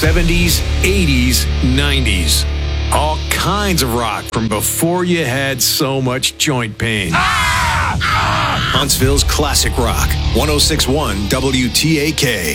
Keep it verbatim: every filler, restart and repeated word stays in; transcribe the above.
seventies, eighties, nineties. All kinds of rock from before you had so much joint pain. Huntsville's classic rock. one oh six point one W T A K.